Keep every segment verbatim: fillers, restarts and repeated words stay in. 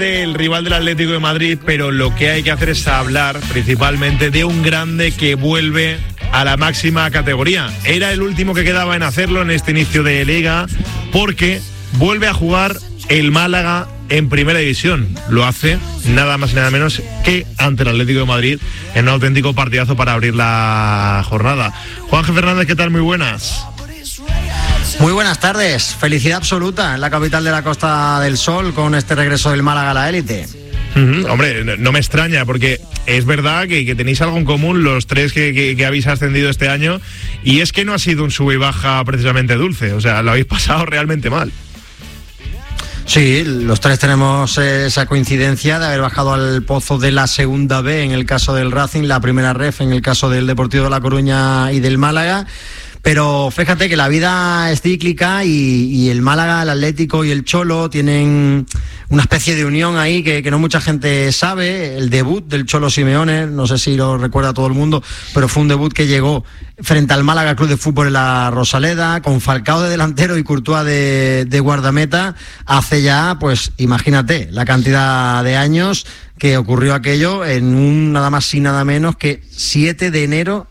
El rival del Atlético de Madrid, pero lo que hay que hacer es hablar principalmente de un grande que vuelve a la máxima categoría. Era el último que quedaba en hacerlo en este inicio de Liga, porque vuelve a jugar el Málaga en Primera División. Lo hace nada más y nada menos que ante el Atlético de Madrid en un auténtico partidazo para abrir la jornada. Juanje Fernández, ¿qué tal? Muy buenas. Muy buenas tardes, felicidad absoluta en la capital de la Costa del Sol con este regreso del Málaga a la élite. Uh-huh. Hombre, no, no me extraña, porque es verdad que, que tenéis algo en común los tres que, que, que habéis ascendido este año, y es que no ha sido un sube y baja precisamente dulce, o sea, lo habéis pasado realmente mal. Sí, los tres tenemos esa coincidencia de haber bajado al pozo de la segunda B en el caso del Racing, la primera ref en el caso del Deportivo de La Coruña y del Málaga. Pero fíjate que la vida es cíclica y, y el Málaga, el Atlético y el Cholo tienen una especie de unión ahí que, que no mucha gente sabe. El debut del Cholo Simeone, no sé si lo recuerda todo el mundo, pero fue un debut que llegó frente al Málaga Club de Fútbol en la Rosaleda, con Falcao de delantero y Courtois de, de guardameta, hace ya, pues imagínate, la cantidad de años que ocurrió aquello en un nada más y nada menos que siete de enero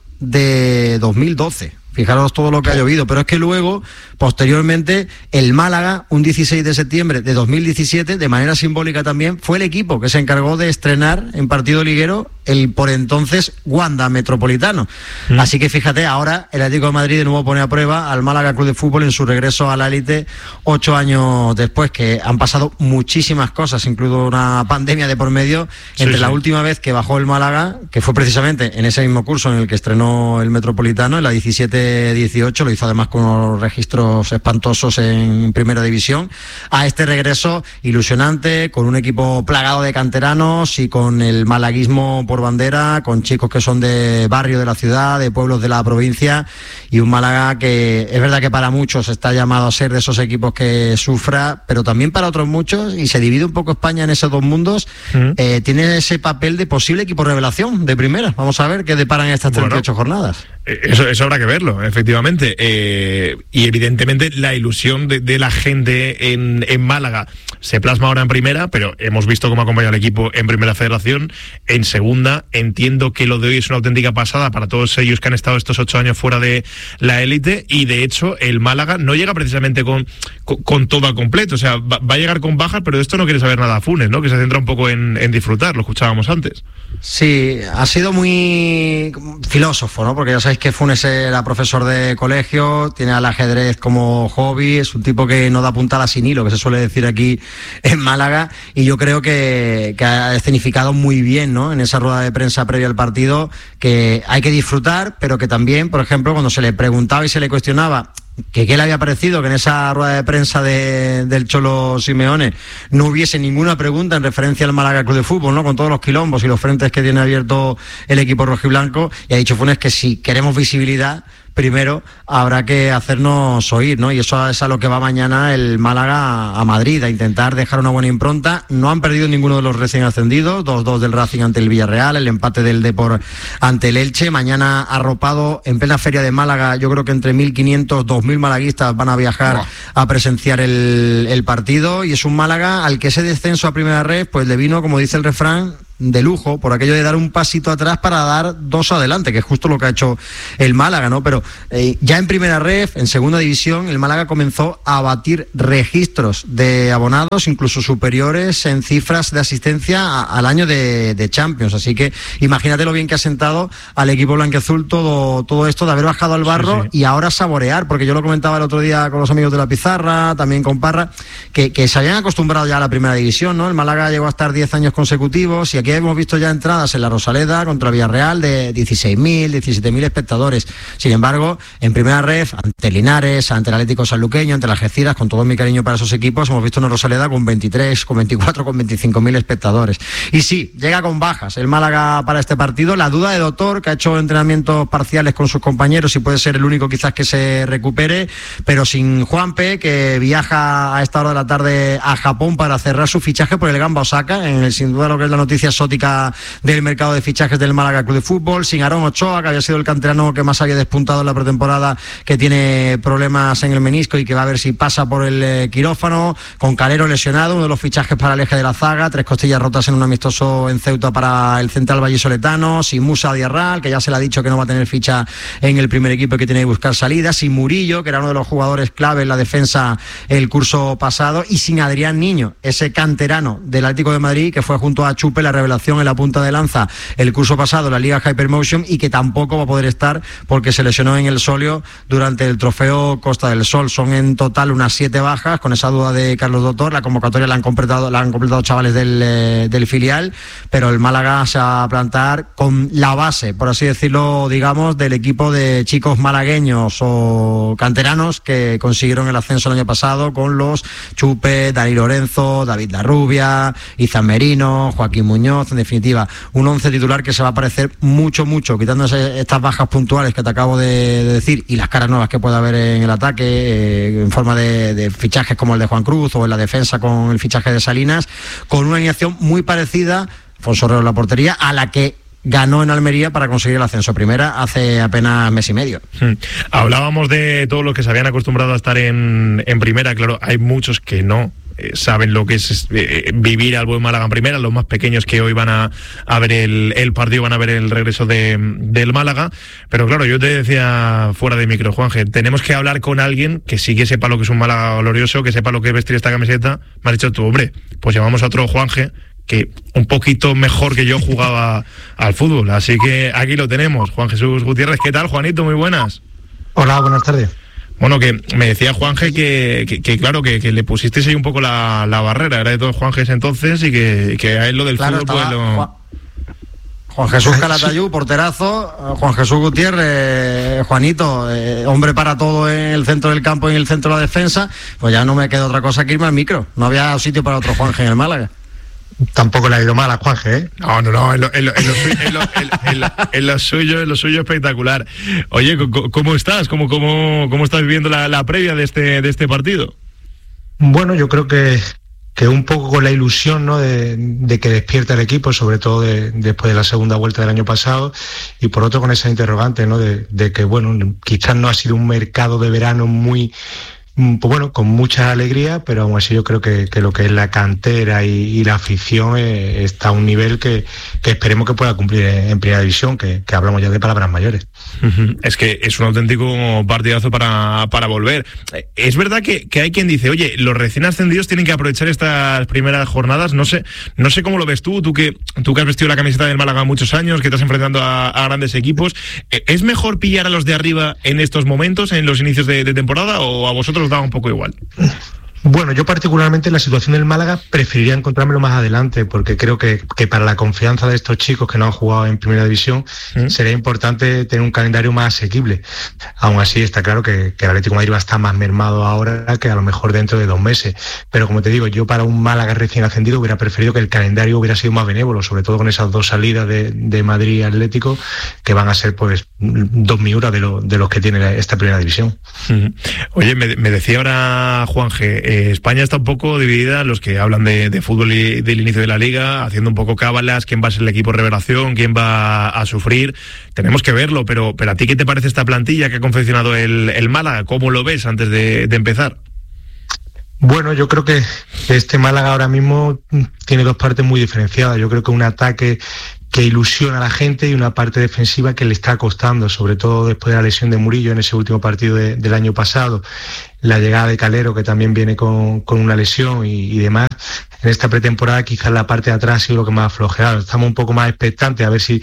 de dos mil doce. Fijaros todo lo que ha llovido, pero es que luego, posteriormente, el Málaga, un dieciséis de septiembre de dos mil diecisiete, de manera simbólica también, fue el equipo que se encargó de estrenar en partido liguero el por entonces Wanda Metropolitano. Mm. Así que fíjate, ahora el Atlético de Madrid de nuevo pone a prueba al Málaga Club de Fútbol en su regreso a la élite ocho años después, que han pasado muchísimas cosas, incluido una pandemia de por medio, sí, entre sí. La última vez que bajó el Málaga, que fue precisamente en ese mismo curso en el que estrenó el Metropolitano, en la diecisiete dieciocho, lo hizo además con unos registros espantosos en Primera División, a este regreso ilusionante, con un equipo plagado de canteranos y con el malaguismo por bandera, con chicos que son de barrio de la ciudad, de pueblos de la provincia, y un Málaga que es verdad que para muchos está llamado a ser de esos equipos que sufra, pero también para otros muchos, y se divide un poco España en esos dos mundos, mm. eh, tiene ese papel de posible equipo revelación de primera. Vamos a ver qué deparan estas treinta y ocho bueno. jornadas. Eso, eso habrá que verlo, efectivamente. Eh, y evidentemente la ilusión de, de la gente en, en Málaga se plasma ahora en primera, pero hemos visto cómo acompaña al equipo en Primera Federación, en segunda. Entiendo que lo de hoy es una auténtica pasada para todos ellos que han estado estos ocho años fuera de la élite, y de hecho el Málaga no llega precisamente con, con, con todo al completo. O sea, va, va a llegar con bajas, pero de esto no quiere saber nada Funes, ¿no? Que se centra un poco en, en disfrutar, lo escuchábamos antes. Sí, ha sido muy filósofo, ¿no? Porque ya sabéis que Funes era profesor de colegio, tiene al ajedrez como hobby, es un tipo que no da puntada sin hilo, que se suele decir aquí en Málaga, y yo creo que, que ha escenificado muy bien, ¿no? En esa rueda de prensa previa al partido, que hay que disfrutar, pero que también, por ejemplo, cuando se le preguntaba y se le cuestionaba que qué le había parecido que en esa rueda de prensa de, del Cholo Simeone no hubiese ninguna pregunta en referencia al Málaga Club de Fútbol, ¿no? Con todos los quilombos y los frentes que tiene abierto el equipo rojiblanco, y ha dicho Funes que si queremos visibilidad, primero habrá que hacernos oír, ¿no? Y eso es a lo que va mañana el Málaga a Madrid, a intentar dejar una buena impronta. No han perdido ninguno de los recién ascendidos, dos dos del Racing ante el Villarreal, el empate del Depor ante el Elche. Mañana arropado en plena feria de Málaga, yo creo que entre mil quinientos, dos mil malaguistas van a viajar oh. a presenciar el, el partido, y es un Málaga al que ese descenso a Primera Red pues le vino, como dice el refrán, de lujo, por aquello de dar un pasito atrás para dar dos adelante, que es justo lo que ha hecho el Málaga, ¿no? Pero eh, ya en Primera Ref, en Segunda División, el Málaga comenzó a batir registros de abonados, incluso superiores en cifras de asistencia a, al año de, de Champions. Así que imagínate lo bien que ha sentado al equipo blanquiazul todo, todo esto de haber bajado al barro, sí, sí. y ahora saborear, porque yo lo comentaba el otro día con los amigos de la Pizarra, también con Parra, que, que se habían acostumbrado ya a la Primera División, ¿no? El Málaga llegó a estar diez años consecutivos, y aquí hemos visto ya entradas en la Rosaleda contra Villarreal de dieciséis mil, diecisiete mil espectadores. Sin embargo, en Primera Ref, ante Linares, ante el Atlético Sanluqueño, ante las Algeciras, con todo mi cariño para esos equipos, hemos visto una Rosaleda con veintitrés, con veinticuatro, con veinticinco mil espectadores. Y sí, llega con bajas el Málaga para este partido. La duda de Doctor, que ha hecho entrenamientos parciales con sus compañeros y puede ser el único quizás que se recupere, pero sin Juanpe, que viaja a esta hora de la tarde a Japón para cerrar su fichaje por el Gamba Osaka, en el, sin duda lo que es la noticia exótica del mercado de fichajes del Málaga Club de Fútbol, sin Aarón Ochoa, que había sido el canterano que más había despuntado en la pretemporada, que tiene problemas en el menisco y que va a ver si pasa por el eh, quirófano, con Calero lesionado, uno de los fichajes para el eje de la zaga, tres costillas rotas en un amistoso en Ceuta para el central vallisoletano, sin Musa Diarral, que ya se le ha dicho que no va a tener ficha en el primer equipo y que tiene que buscar salidas, sin Murillo, que era uno de los jugadores clave en la defensa el curso pasado, y sin Adrián Niño, ese canterano del Atlético de Madrid que fue junto a Chupe la revelación en la punta de lanza el curso pasado en la Liga Hypermotion y que tampoco va a poder estar porque se lesionó en el solio durante el trofeo Costa del Sol. Son en total unas siete bajas, con esa duda de Carlos Doctor. La convocatoria la han completado, la han completado chavales del, eh, del filial, pero el Málaga se va a plantar con la base, por así decirlo, digamos, del equipo de chicos malagueños o canteranos que consiguieron el ascenso el año pasado, con los Chupe, Dani Lorenzo, David Larrubia, Izan Merino, Joaquín Muñoz. En definitiva, un once titular que se va a parecer mucho, mucho, quitándose estas bajas puntuales que te acabo de, de decir y las caras nuevas que pueda haber en el ataque, eh, en forma de, de fichajes como el de Juan Cruz o en la defensa con el fichaje de Salinas, con una alineación muy parecida, Fonsorrero en la portería, a la que ganó en Almería para conseguir el ascenso primera hace apenas mes y medio. Hmm. Hablábamos de todos los que se habían acostumbrado a estar en, en primera. Claro, hay muchos que no eh, saben lo que es eh, vivir al buen Málaga en primera. Los más pequeños que hoy van a, a ver el, el partido, van a ver el regreso de, del Málaga. Pero claro, yo te decía fuera de micro, Juanje, tenemos que hablar con alguien que sí que sepa lo que es un Málaga glorioso, que sepa lo que es vestir esta camiseta. Me has dicho tú, hombre, pues llamamos a otro Juanje que un poquito mejor que yo jugaba al fútbol. Así que aquí lo tenemos, Juan Jesús Gutiérrez. ¿Qué tal, Juanito? Muy buenas. Hola, buenas tardes. Bueno, que me decía Juanje que, que, que claro, que, que le pusisteis ahí un poco la, la barrera, era de todos Juanjes entonces, y que, que a él lo del claro, fútbol pues lo... Juan, Juan Jesús Calatayú, porterazo, Juan Jesús Gutiérrez, Juanito, eh, hombre para todo en el centro del campo y en el centro de la defensa. Pues ya no me queda otra cosa que irme al micro, no había sitio para otro Juanje en el Málaga. Tampoco le ha ido mal a Juanje, ¿eh? No, no, no, en lo, en lo, en lo, en lo, en lo, en lo suyo, en lo suyo espectacular. Oye, ¿cómo estás? ¿Cómo, cómo, cómo estás viviendo la, la previa de este, de este partido? Bueno, yo creo que, que un poco con la ilusión, ¿no?, de, de que despierta el equipo, sobre todo de, después de la segunda vuelta del año pasado, y por otro con esa interrogante, ¿no?, de, de que, bueno, quizás no ha sido un mercado de verano muy... Pues bueno, con mucha alegría, pero aún así yo creo que, que lo que es la cantera y, y la afición eh, está a un nivel que, que esperemos que pueda cumplir en, en primera división, que, que hablamos ya de palabras mayores. Es que es un auténtico partidazo para, para volver. Es verdad que, que hay quien dice, oye, los recién ascendidos tienen que aprovechar estas primeras jornadas. No sé, no sé cómo lo ves tú, tú que, tú que has vestido la camiseta del Málaga muchos años, que estás enfrentando a, a grandes equipos. ¿Es mejor pillar a los de arriba en estos momentos, en los inicios de, de temporada, o a vosotros da un poco igual? Bueno, yo particularmente en la situación del Málaga preferiría encontrármelo más adelante, porque creo que, que para la confianza de estos chicos que no han jugado en primera división ¿Mm? sería importante tener un calendario más asequible. Aún así está claro que, que el Atlético de Madrid va a estar más mermado ahora que a lo mejor dentro de dos meses, pero como te digo, yo para un Málaga recién ascendido hubiera preferido que el calendario hubiera sido más benévolo, sobre todo con esas dos salidas de, de Madrid y Atlético, que van a ser pues dos miuras de, lo, de los que tiene esta primera división. Uh-huh. Oye, me, me decía ahora Juanje, Eh, España está un poco dividida, los que hablan de, de fútbol y del inicio de la liga, haciendo un poco cábalas, quién va a ser el equipo revelación, quién va a sufrir. Tenemos que verlo, pero, pero ¿a ti qué te parece esta plantilla que ha confeccionado el, el Málaga? ¿Cómo lo ves antes de, de empezar? Bueno, yo creo que este Málaga ahora mismo tiene dos partes muy diferenciadas. Yo creo que un ataque que ilusiona a la gente y una parte defensiva que le está costando, sobre todo después de la lesión de Murillo en ese último partido de, del año pasado, la llegada de Calero, que también viene con, con una lesión y, y demás. En esta pretemporada quizás la parte de atrás ha sido lo que más ha flojeado. Estamos un poco más expectantes a ver si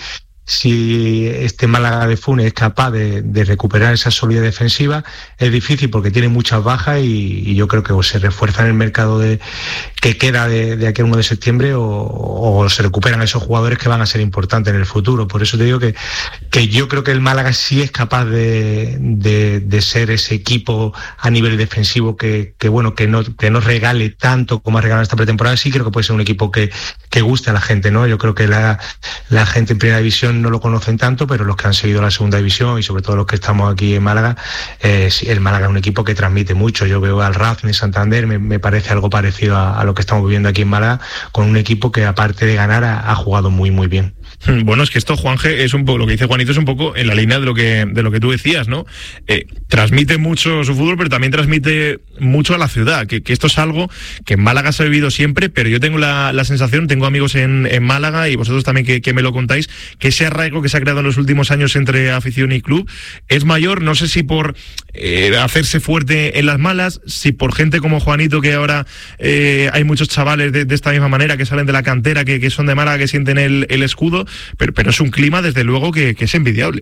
si este Málaga de Funes es capaz de, de recuperar esa solidez defensiva. Es difícil porque tiene muchas bajas y, y yo creo que o se refuerza en el mercado de, que queda de, de aquí al uno de septiembre o, o se recuperan esos jugadores que van a ser importantes en el futuro. Por eso te digo que, que yo creo que el Málaga sí es capaz de, de, de ser ese equipo a nivel defensivo que, que bueno, que no, que no regale tanto como ha regalado esta pretemporada. Sí creo que puede ser un equipo que, que guste a la gente, ¿no? Yo creo que la, la gente en primera división no lo conocen tanto, pero los que han seguido la segunda división y sobre todo los que estamos aquí en Málaga, eh, el Málaga es un equipo que transmite mucho. Yo veo al Racing Santander, me, me parece algo parecido a, a lo que estamos viviendo aquí en Málaga, con un equipo que aparte de ganar ha, ha jugado muy muy bien. Bueno, es que esto, Juanje, es un poco, lo que dice Juanito es un poco en la línea de lo que de lo que tú decías, ¿no? Eh, transmite mucho su fútbol, pero también transmite mucho a la ciudad, que, que esto es algo que en Málaga se ha vivido siempre, pero yo tengo la, la sensación, tengo amigos en, en Málaga y vosotros también que, que me lo contáis, que ese arraigo que se ha creado en los últimos años entre afición y club es mayor, no sé si por eh, hacerse fuerte en las malas, si por gente como Juanito, que ahora eh, hay muchos chavales de, de esta misma manera que salen de la cantera, que, que son de Málaga, que sienten el, el escudo. Pero, pero es un clima, desde luego, que, que es envidiable.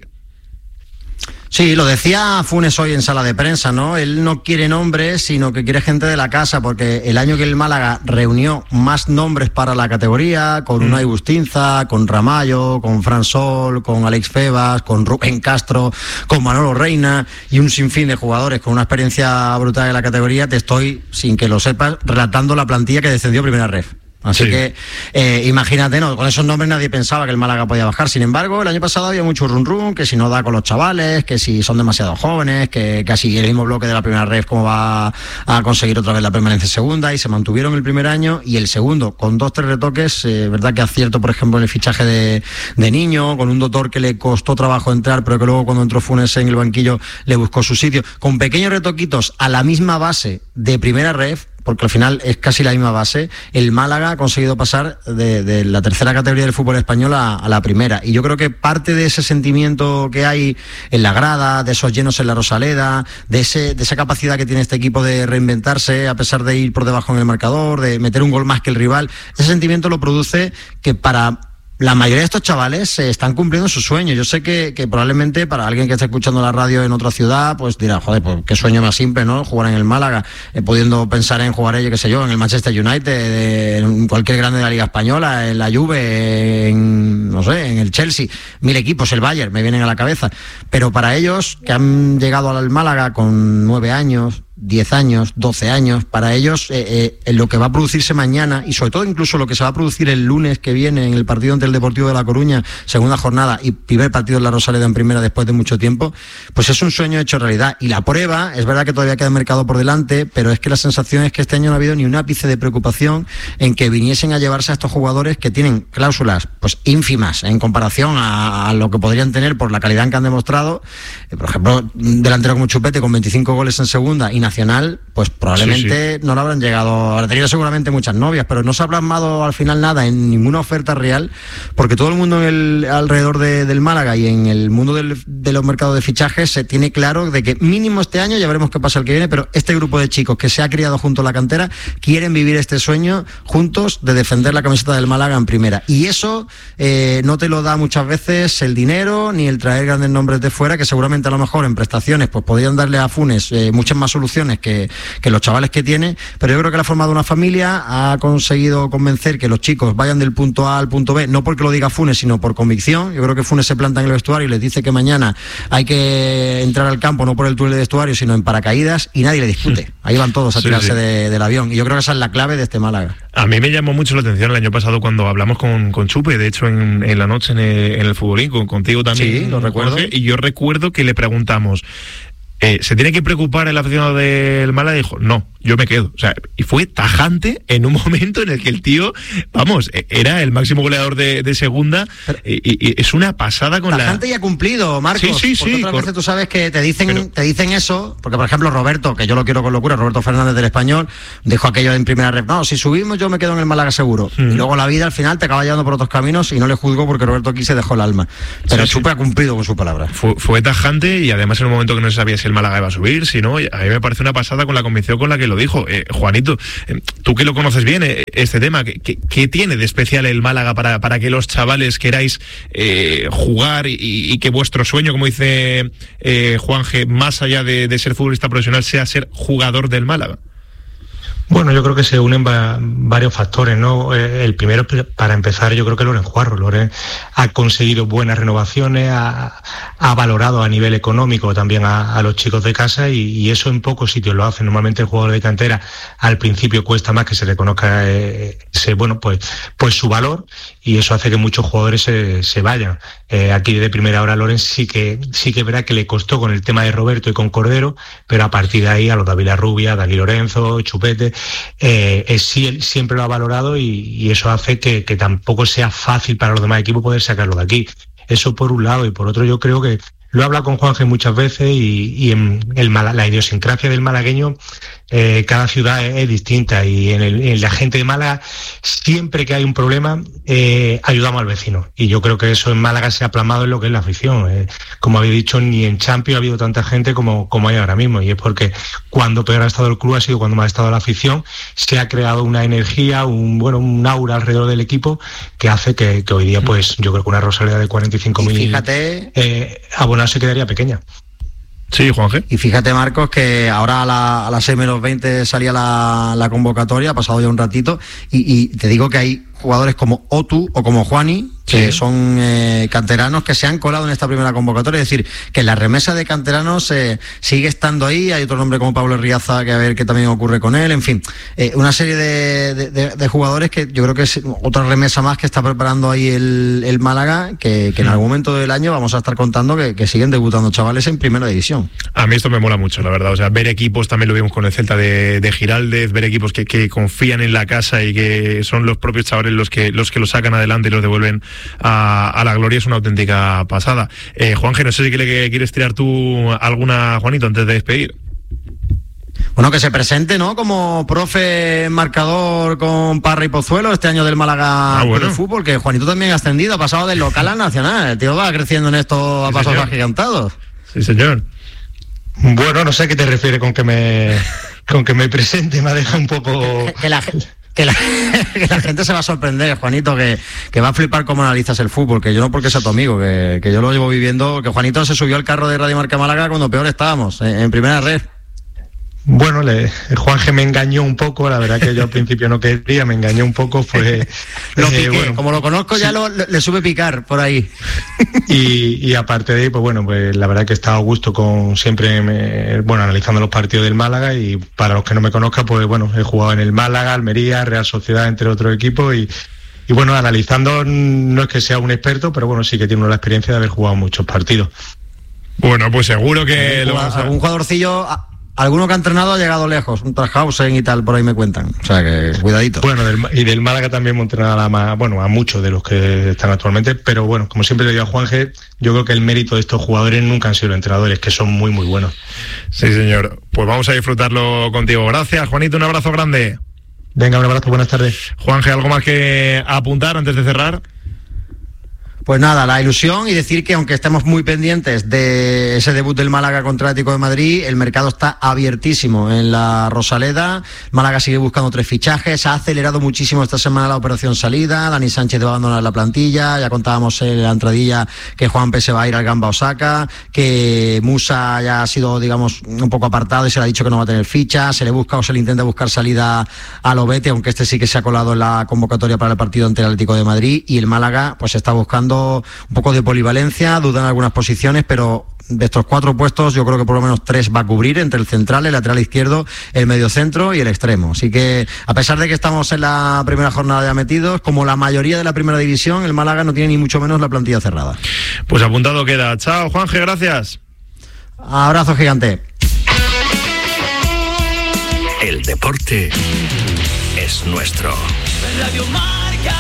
Sí, lo decía Funes hoy en sala de prensa, ¿no? Él no quiere nombres, sino que quiere gente de la casa, porque el año que el Málaga reunió más nombres para la categoría, con mm. Unai Bustinza, con Ramallo, con Fran Sol, con Alex Febas, con Rubén Castro, con Manolo Reina y un sinfín de jugadores con una experiencia brutal en la categoría, te estoy, sin que lo sepas, relatando la plantilla que descendió Primera Ref. Así sí. que eh, imagínate, no, con esos nombres nadie pensaba que el Málaga podía bajar. Sin embargo, el año pasado había mucho run run, que si no da con los chavales, que si son demasiado jóvenes, que casi el mismo bloque de la Primera Ref cómo va a conseguir otra vez la permanencia segunda, y se mantuvieron el primer año y el segundo con dos, tres retoques, eh, verdad que acierto por ejemplo en el fichaje de, de Niño, con un doctor que le costó trabajo entrar, pero que luego cuando entró Funes en el banquillo le buscó su sitio, con pequeños retoquitos a la misma base de Primera Ref, porque al final es casi la misma base. El Málaga ha conseguido pasar de, de la tercera categoría del fútbol español a, a la primera, y yo creo que parte de ese sentimiento que hay en la grada, de esos llenos en la Rosaleda, de ese de esa capacidad que tiene este equipo de reinventarse a pesar de ir por debajo en el marcador, de meter un gol más que el rival, ese sentimiento lo produce que para la mayoría de estos chavales eh, están cumpliendo sus sueños. Yo sé que, que probablemente para alguien que esté escuchando la radio en otra ciudad, pues dirá, joder, pues qué sueño más simple, ¿no? Jugar en el Málaga, eh, pudiendo pensar en jugar, yo qué sé yo, en el Manchester United, eh, en cualquier grande de la Liga Española, en la Juve, en, no sé, en el Chelsea, mil equipos, el Bayern, me vienen a la cabeza. Pero para ellos, que han llegado al Málaga con nueve años, diez años, doce años, para ellos eh, eh, lo que va a producirse mañana, y sobre todo incluso lo que se va a producir el lunes que viene en el partido ante el Deportivo de La Coruña, segunda jornada y primer partido en la Rosaleda en primera después de mucho tiempo, pues es un sueño hecho realidad. Y la prueba, es verdad que todavía queda mercado por delante, pero es que la sensación es que este año no ha habido ni un ápice de preocupación en que viniesen a llevarse a estos jugadores que tienen cláusulas pues ínfimas en comparación a, a lo que podrían tener por la calidad que han demostrado. Eh, por ejemplo, un delantero como Chupete con veinticinco goles en segunda y Nacional, pues probablemente sí, sí. no lo habrán llegado, habrá tenido seguramente muchas novias, pero no se ha plasmado al final nada en ninguna oferta real, porque todo el mundo en el, alrededor de, del Málaga y en el mundo del, de los mercados de fichajes se tiene claro de que mínimo este año, ya veremos qué pasa el que viene, pero este grupo de chicos que se ha criado junto a la cantera quieren vivir este sueño juntos de defender la camiseta del Málaga en primera, y eso eh, no te lo da muchas veces el dinero ni el traer grandes nombres de fuera, que seguramente a lo mejor en prestaciones pues podrían darle a Funes eh, muchas más soluciones Que, que los chavales que tiene, pero yo creo que él ha formado una familia, ha conseguido convencer que los chicos vayan del punto A al punto B, no porque lo diga Funes, sino por convicción. Yo creo que Funes se planta en el vestuario y les dice que mañana hay que entrar al campo, no por el túnel de vestuario, sino en paracaídas, y nadie le discute. Ahí van todos a tirarse sí, sí. De, del avión, y yo creo que esa es la clave de este Málaga. A mí me llamó mucho la atención el año pasado cuando hablamos con, con Chupe, de hecho en, en la noche en el, en el futbolín, con, contigo también. Sí, lo recuerdo. Jorge, y yo recuerdo que le preguntamos, Eh, ¿se tiene que preocupar el aficionado del Málaga? Y dijo, no, yo me quedo. O sea, y fue tajante en un momento en el que el tío, vamos, era el máximo goleador de, de segunda, Pero, y, y es una pasada con tajante la... Tajante y ha cumplido, Marcos. Sí, sí, porque sí. Otras cor... veces tú sabes que te dicen, Pero... te dicen eso, porque por ejemplo Roberto, que yo lo quiero con locura, Roberto Fernández del Español, dijo aquello en primera red, no, si subimos yo me quedo en el Málaga seguro. Mm. Y luego la vida al final te acaba llevando por otros caminos, y no le juzgo porque Roberto aquí se dejó el alma. Pero sí, Chupe sí. ha cumplido con su palabra. Fue, fue tajante, y además en un momento que no se sabía si el Málaga iba a subir, si no, a mí me parece una pasada con la convicción con la que lo dijo. Eh, Juanito, eh, tú que lo conoces bien, eh, este tema, ¿qué, qué, ¿qué tiene de especial el Málaga para, para que los chavales queráis eh, jugar y, y que vuestro sueño, como dice eh, Juanje, más allá de, de ser futbolista profesional, sea ser jugador del Málaga? Bueno, yo creo que se unen va, varios factores, ¿no? El primero, para empezar, yo creo que Loren Juarro. Loren ha conseguido buenas renovaciones, ha, ha valorado a nivel económico también a, a los chicos de casa y, y eso en pocos sitios lo hace. Normalmente el jugador de cantera al principio cuesta más que se reconozca eh, ese, bueno, pues, pues su valor y eso hace que muchos jugadores se, se vayan. Eh, aquí de primera hora Loren sí que sí que verá que le costó con el tema de Roberto y con Cordero, pero a partir de ahí a los David Rubia, Dani Lorenzo, Chupete, eh, es, sí, siempre lo ha valorado y, y eso hace que, que tampoco sea fácil para los demás equipos poder sacarlo de aquí. Eso por un lado, y por otro yo creo que lo he hablado con Juanje muchas veces y, y en el, la idiosincrasia del malagueño, eh, cada ciudad es, es distinta y en, el, en la gente de Málaga, siempre que hay un problema, eh, ayudamos al vecino. Y yo creo que eso en Málaga se ha plasmado en lo que es la afición. Eh, como habéis dicho, ni en Champions ha habido tanta gente como, como hay ahora mismo. Y es porque cuando peor ha estado el club ha sido cuando más ha estado la afición. Se ha creado una energía, un bueno, un aura alrededor del equipo que hace que, que hoy día, pues yo creo que una Rosaleda de cuarenta y cinco mil fíjate... eh, abonados se quedaría pequeña. Sí, Juanje. Y fíjate, Marcos, que ahora a, la, a las seis menos veinte salía la, la convocatoria, ha pasado ya un ratito, y, y te digo que hay jugadores como Otu o como Juani, que sí. son eh, canteranos que se han colado en esta primera convocatoria. Es decir, que la remesa de canteranos eh, sigue estando ahí. Hay otro nombre como Pablo Riaza, que a ver qué también ocurre con él. En fin, eh, una serie de, de, de, de jugadores que yo creo que es otra remesa más que está preparando ahí el, el Málaga, que, que en algún momento del año vamos a estar contando que, que siguen debutando chavales en primera división. A mí esto me mola mucho, la verdad. O sea, ver equipos, también lo vimos con el Celta de, de Giraldez, ver equipos que, que confían en la casa y que son los propios chavales los que los que lo sacan adelante y los devuelven a, a la gloria, es una auténtica pasada. Eh, Juanje, no sé si que quieres tirar tú alguna, Juanito, antes de despedir. Bueno, que se presente, ¿no? Como profe marcador con Parra y Pozuelo este año del Málaga ah, bueno. de fútbol, que Juanito también ha ascendido, ha pasado del local al nacional. El tío va creciendo en esto a sí, pasos señor. agigantados. Sí, señor. Bueno, no sé a qué te refieres con que me con que me presente, me ha dejado un poco... Que, que la gente... Que la, que la gente se va a sorprender, Juanito, que, que va a flipar cómo analizas el fútbol, que yo no porque sea tu amigo, que, que yo lo llevo viviendo, que Juanito se subió al carro de Radio Marca Málaga cuando peor estábamos, en, en primera red. Bueno, le, Juanje me engañó un poco, la verdad que yo al principio no quería, me engañó un poco, fue... lo piqué, eh, bueno, como lo conozco ya sí. lo, le sube picar por ahí. Y, y aparte de ahí, pues bueno, pues la verdad que he estado a gusto con siempre, me, bueno, analizando los partidos del Málaga y para los que no me conozcan, pues bueno, he jugado en el Málaga, Almería, Real Sociedad, entre otros equipos y, y bueno, analizando no es que sea un experto, pero bueno, sí que tiene la experiencia de haber jugado muchos partidos. Bueno, pues seguro que... ¿Algún, lo vamos a... algún jugadorcillo... Alguno que ha entrenado ha llegado lejos, un Trashausen y tal, por ahí me cuentan. O sea que, cuidadito. Bueno, del, y del Málaga también hemos entrenado a, más, bueno, a muchos de los que están actualmente, pero bueno, como siempre le digo a Juanje, yo creo que el mérito de estos jugadores nunca han sido los entrenadores, que son muy, muy buenos. Sí, señor. Pues vamos a disfrutarlo contigo. Gracias, Juanito, un abrazo grande. Venga, un abrazo, buenas tardes. Juanje, ¿algo más que apuntar antes de cerrar? Pues nada, la ilusión y decir que aunque estemos muy pendientes de ese debut del Málaga contra el Atlético de Madrid, el mercado está abiertísimo en la Rosaleda. Málaga sigue buscando tres fichajes, ha acelerado muchísimo esta semana la operación salida. Dani Sánchez va a abandonar la plantilla, ya contábamos en la entradilla que Juanpe se va a ir al Gamba Osaka, que Musa ya ha sido, digamos, un poco apartado y se le ha dicho que no va a tener ficha, se le busca o se le intenta buscar salida a Lobete, aunque este sí que se ha colado en la convocatoria para el partido ante el Atlético de Madrid, y el Málaga pues está buscando un poco de polivalencia, duda en algunas posiciones, pero de estos cuatro puestos yo creo que por lo menos tres va a cubrir, entre el central, el lateral izquierdo, el mediocentro y el extremo. Así que a pesar de que estamos en la primera jornada ya metidos, como la mayoría de la primera división, el Málaga no tiene ni mucho menos la plantilla cerrada. Pues apuntado queda. Chao, Juanje, gracias. Abrazo gigante. El deporte es nuestro. Radio Marca.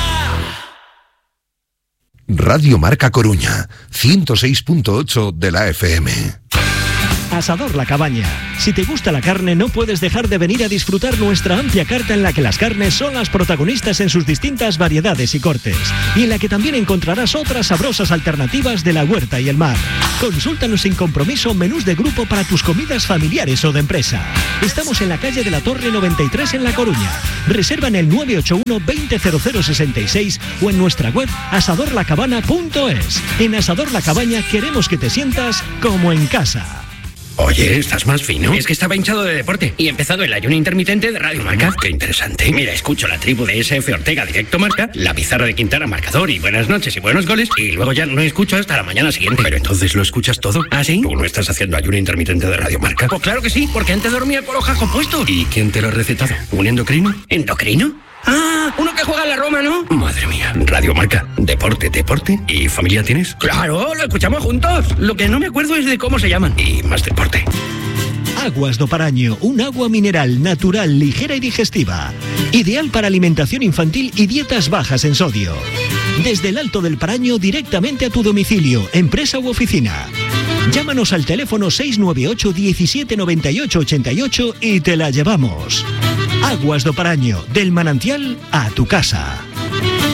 Radio Marca Coruña, ciento seis punto ocho de la F M. Asador La Cabaña. Si te gusta la carne, no puedes dejar de venir a disfrutar nuestra amplia carta en la que las carnes son las protagonistas en sus distintas variedades y cortes, y en la que también encontrarás otras sabrosas alternativas de la huerta y el mar. Consúltanos sin compromiso menús de grupo para tus comidas familiares o de empresa. Estamos en la calle de la Torre noventa y tres en La Coruña. Reserva en el nueve ocho uno, veinte cero cero sesenta y seis o en nuestra web asador la cabana punto es. En Asador La Cabaña queremos que te sientas como en casa. Oye, ¿estás más fino? Es que estaba hinchado de deporte y he empezado el ayuno intermitente de Radio Marca. Qué interesante. Mira, escucho la tribu de S F Ortega directo Marca, la pizarra de Quintana marcador y buenas noches y buenos goles, y luego ya no escucho hasta la mañana siguiente. Pero entonces lo escuchas todo. ¿Ah, sí? ¿Tú no estás haciendo ayuno intermitente de Radio Marca? Pues claro que sí, porque antes dormía con los jajos puestos. ¿Y quién te lo ha recetado? ¿Un endocrino? ¿Endocrino? Ah, uno que juega en la Roma, ¿no? Madre mía, Radio Marca, deporte, deporte. ¿Y familia tienes? Claro, lo escuchamos juntos. Lo que no me acuerdo es de cómo se llaman. Y más deporte. Aguas do Paraño, un agua mineral natural, ligera y digestiva. Ideal para alimentación infantil y dietas bajas en sodio. Desde el Alto del Paraño directamente a tu domicilio, empresa u oficina. Llámanos al teléfono seis nueve ocho, diecisiete, noventa y ocho, ochenta y ocho y te la llevamos. Aguas do Paraño, del manantial a tu casa.